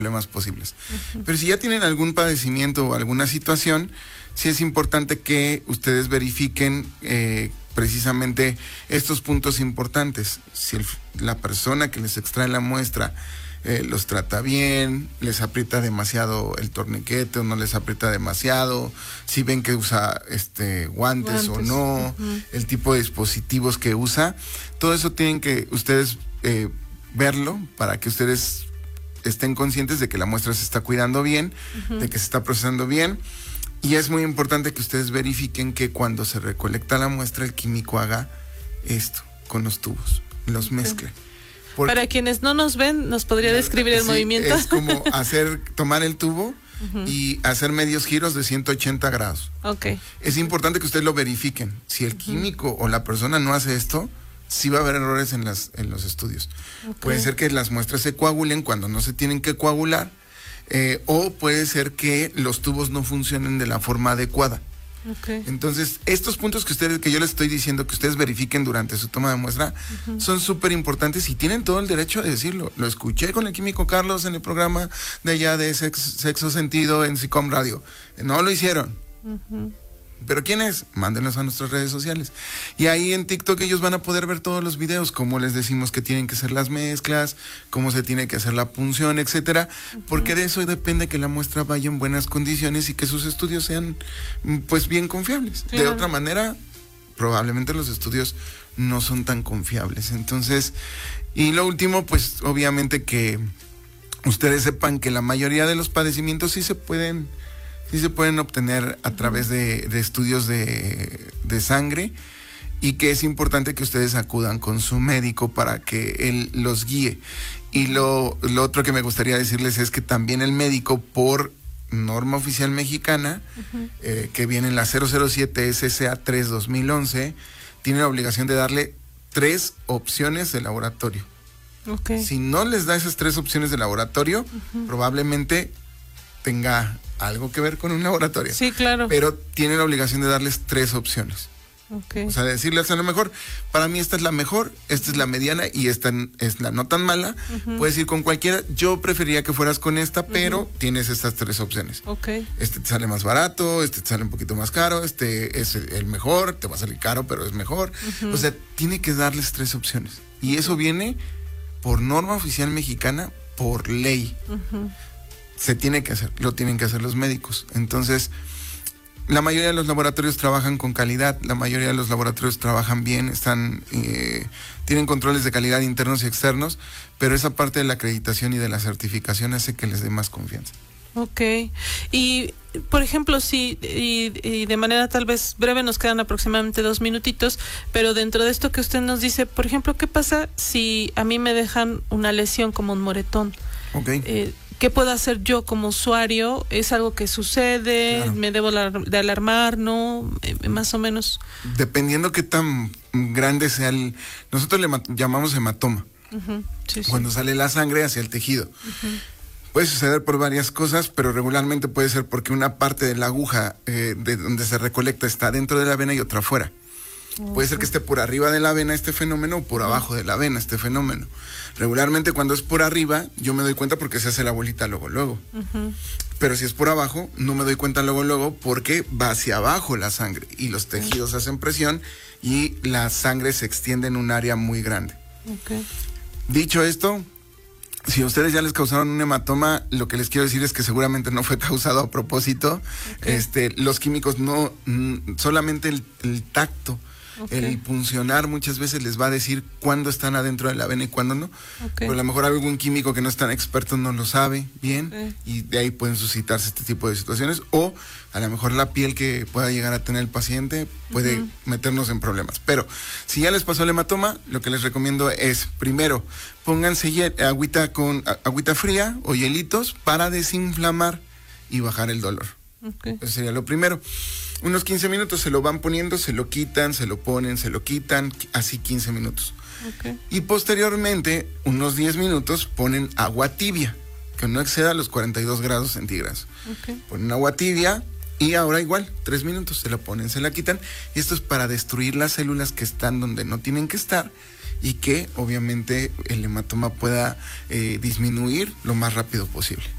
problemas posibles. Pero si ya tienen algún padecimiento o alguna situación, sí es importante que ustedes verifiquen precisamente estos puntos importantes. Si la persona que les extrae la muestra los trata bien, les aprieta demasiado el torniquete o no les aprieta demasiado, si ven que usa guantes o no, el tipo de dispositivos que usa, todo eso tienen que ustedes verlo para que ustedes estén conscientes de que la muestra se está cuidando bien, de que se está procesando bien. Y es muy importante que ustedes verifiquen que cuando se recolecta la muestra, el químico haga esto con los tubos, los mezcle. Porque, para quienes no nos ven, ¿nos podría describir el movimiento? Es como tomar el tubo y hacer medios giros de 180 grados. Okay. Es importante que ustedes lo verifiquen. Si el químico o la persona no hace esto, sí va a haber errores en los estudios. Okay. Puede ser que las muestras se coagulen cuando no se tienen que coagular, o puede ser que los tubos no funcionen de la forma adecuada. Okay. Entonces, estos puntos que yo les estoy diciendo que ustedes verifiquen durante su toma de muestra son súper importantes y tienen todo el derecho de decirlo. Lo escuché con el químico Carlos en el programa de allá de Sexo Sentido en SICOM Radio. No lo hicieron. ¿Pero quién es? Mándenos a nuestras redes sociales. Y ahí en TikTok ellos van a poder ver todos los videos, cómo les decimos que tienen que ser las mezclas, cómo se tiene que hacer la punción, etcétera, porque de eso depende que la muestra vaya en buenas condiciones y que sus estudios sean, pues, bien confiables. Claro. De otra manera, probablemente los estudios no son tan confiables. Entonces, y lo último, pues, obviamente que ustedes sepan que la mayoría de los padecimientos sí se pueden obtener a través de estudios de sangre, y que es importante que ustedes acudan con su médico para que él los guíe. Y lo otro que me gustaría decirles es que también el médico, por norma oficial mexicana, que viene en la 007 SSA 3/2011, tiene la obligación de darle 3 opciones de laboratorio. Okay. Si no les da esas 3 opciones de laboratorio, probablemente tenga algo que ver con un laboratorio. Sí, claro. Pero tiene la obligación de darles 3 opciones. Okay. O sea, decirles a lo mejor, para mí esta es la mejor, esta es la mediana y esta es la no tan mala. Puedes ir con cualquiera. Yo preferiría que fueras con esta, pero tienes estas 3 opciones. Okay. Este te sale más barato, este te sale un poquito más caro, este es el mejor, te va a salir caro, pero es mejor. O sea, tiene que darles 3 opciones. Y eso viene por norma oficial mexicana, por ley. Se tiene que hacer, lo tienen que hacer los médicos. Entonces, la mayoría de los laboratorios trabajan con calidad, la mayoría de los laboratorios trabajan bien, tienen controles de calidad internos y externos, pero esa parte de la acreditación y de la certificación hace que les dé más confianza. Ok. Y, por ejemplo, y de manera tal vez breve, nos quedan aproximadamente 2 minutitos, pero dentro de esto que usted nos dice, por ejemplo, ¿qué pasa si a mí me dejan una lesión como un moretón? Okay. ¿Qué puedo hacer yo como usuario? ¿Es algo que sucede? Claro. ¿Me debo de alarmar? ¿No? Más o menos. Dependiendo qué tan grande sea nosotros le llamamos hematoma. Sí, cuando sale la sangre hacia el tejido. Puede suceder por varias cosas, pero regularmente puede ser porque una parte de la aguja de donde se recolecta está dentro de la vena y otra afuera. Puede ser que esté por arriba de la vena este fenómeno o por abajo de la vena este fenómeno. Regularmente cuando es por arriba yo me doy cuenta porque se hace la bolita luego. Pero si es por abajo no me doy cuenta luego porque va hacia abajo la sangre y los tejidos hacen presión y la sangre se extiende en un área muy grande. Dicho esto, si a ustedes ya les causaron un hematoma, lo que les quiero decir es que seguramente no fue causado a propósito. Los químicos no, solamente el tacto, el puncionar muchas veces les va a decir cuándo están adentro de la vena y cuándo no. Pero a lo mejor algún químico que no es tan experto no lo sabe bien y de ahí pueden suscitarse este tipo de situaciones, o a lo mejor la piel que pueda llegar a tener el paciente puede meternos en problemas. Pero si ya les pasó el hematoma, lo que les recomiendo es, primero, pónganse agüita fría o hielitos para desinflamar y bajar el dolor. Eso sería lo primero. Unos 15 minutos se lo van poniendo, se lo quitan, se lo ponen, se lo quitan, así 15 minutos. Y posteriormente, unos 10 minutos, ponen agua tibia, que no exceda los 42 grados centígrados. Ponen agua tibia y ahora igual, 3 minutos, se la ponen, se la quitan. Y esto es para destruir las células que están donde no tienen que estar y que obviamente el hematoma pueda disminuir lo más rápido posible.